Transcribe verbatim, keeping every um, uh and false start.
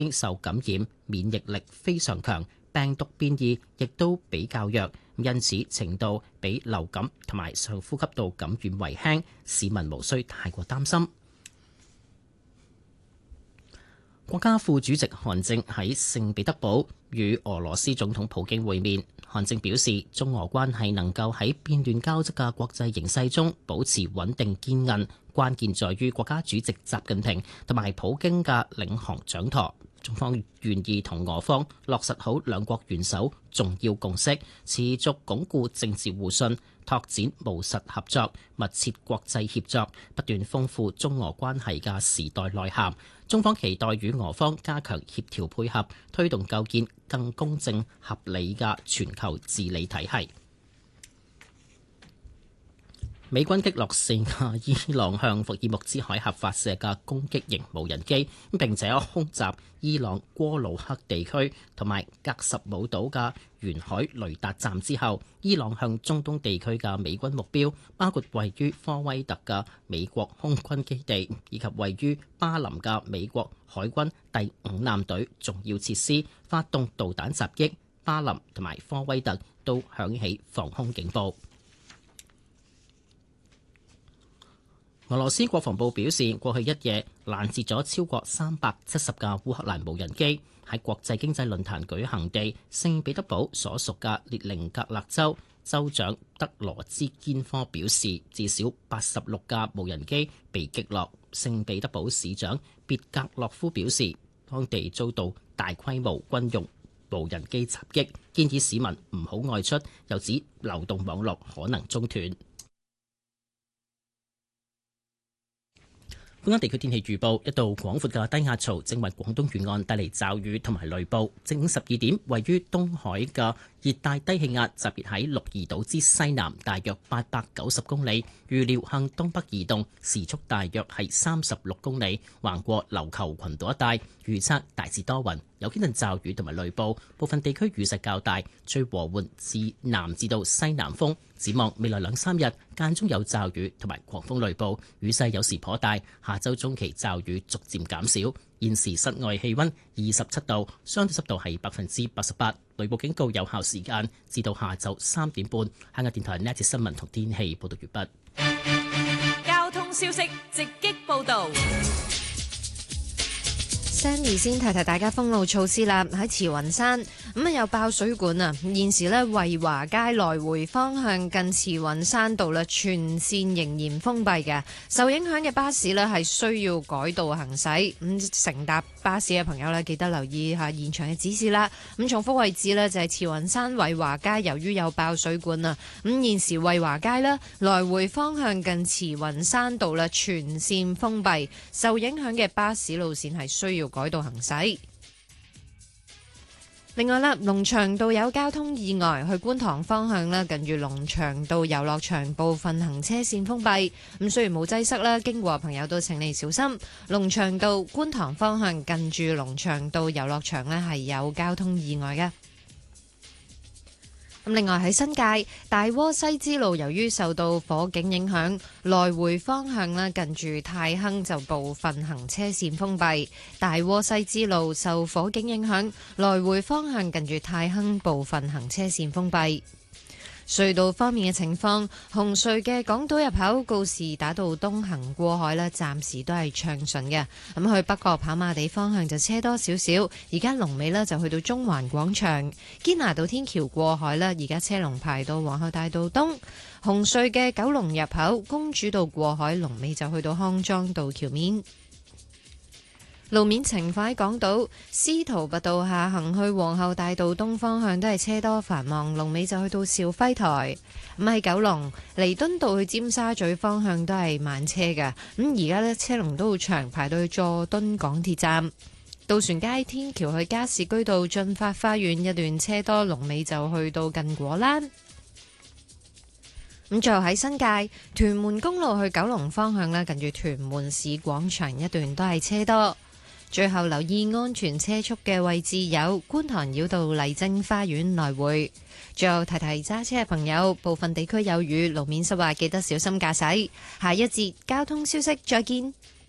受感染，免疫力非常強，病毒變異亦都比較弱，因此程度比流感同埋上呼吸道感染為輕，市民無需太過擔心。國家副主席韓正喺聖彼得堡與俄羅斯總統普京會面。韓正表示，中俄關係能夠喺變亂交織嘅國際形勢中保持穩定堅韌，關鍵在於國家主席習近平同埋普京嘅領航掌舵。中方願意同俄方落實好兩國元首重要共識，持續鞏固政治互信，拓展務實合作，密切國際協作，不斷豐富中俄關係嘅時代內涵。中方期待與俄方加強協調配合，推動構建更公正合理嘅全球治理體系。美軍擊落四架伊朗向霍爾木茲海峽發射嘅攻擊型無人機，並且空襲伊朗戈魯克地區同埋格什姆島嘅沿海雷達站之後，伊朗向中東地區嘅美軍目標，包括位於科威特嘅美國空軍基地，以及位於巴林嘅美國海軍第五艦隊重要設施，發動導彈襲擊。巴林同埋科威特都響起防空警報。俄羅斯國防部表示，過去一夜攔截咗超過三百七十架烏克蘭無人機。喺國際經濟論壇舉行地聖彼得堡所屬嘅列寧格勒州州長德羅茲堅科表示，至少八十六架無人機被擊落。聖彼得堡市長別格洛夫表示，當地遭到大規模軍用無人機襲擊，建議市民唔好外出，又指流動網絡可能中斷。本港地區天氣預報，一道廣闊嘅低壓槽正為廣東沿岸帶嚟驟雨同埋雷暴。正午十二點，位於東海嘅熱帶低氣壓集結喺鹿兒島之西南，大約八百九十公里，預料向東北移動，時速大約係三十六公里，橫過琉球群島一帶。預測大致多雲，有幾陣驟雨同埋雷暴，部分地區雨勢較大，吹和緩至南至到西南風。展望未來兩三日間中有驟雨同埋狂風雷暴，雨勢有時頗大。下周中期驟雨逐漸減少。現時室外氣溫二十七度，相對濕度係百分之八十八。雷暴警告有效時間至到下晝三點半。香港電台呢一節新聞同天氣報道完畢。 交通消息直擊報道。 Sandy 先提提大家封路措施啦，喺慈雲山咁啊有爆水管啊，現時呢，惠華街來回方向近慈雲山道啦，全線仍然封閉嘅，受影響嘅巴士呢係需要改道行駛，咁乘搭巴士嘅朋友呢，記得留意下現場嘅指示啦。咁重複位置呢，就係慈雲山惠華街，由於有爆水管啊，咁現時惠華街呢，來回方向近慈雲山道啦，全線封閉，受影響嘅巴士路線係需要改道行駛。另外啦，龍翔道有交通意外，去觀塘方向啦，近住龍翔道遊樂場部分行車線封閉。咁雖然冇擠塞啦，經過朋友都請你小心。龍翔道觀塘方向近住龍翔道遊樂場呢係有交通意外嘅。咁另外喺新界大窩西支路，由於受到火警影響，來回方向咧近住泰亨就部分行車線封閉。大窩西支路受火警影響，來回方向近住泰亨部分行車線封閉。隧道方面嘅情況，紅隧嘅港島入口告士打道東行過海咧，暫時都係暢順嘅。咁去北角跑馬地方向就車多少少，而家龍尾呢就去到中環廣場。堅拿道天橋過海啦，而家車龍排到皇后大道東。紅隧嘅九龍入口公主道過海，龍尾就去到康莊道橋面。路面情況喺港島司徒拔道下行去皇后大道東方向都係車多繁忙，龍尾就去到兆輝台。咁喺九龍彌敦道去尖沙咀方向都係慢車嘅，咁而家呢車龍都好長，排到去佐敦港鐵站。渡船街天橋去加士居道進發花園一段車多，龍尾就去到近果欄。咁最後喺新界屯門公路去九龍方向呢，近住屯門市廣場一段都係車多。最後留意安全車速嘅位置有觀塘繞道麗晶花園來回。最後提提揸車嘅朋友，部分地區有雨，路面濕滑，記得小心駕駛。下一節交通消息再見。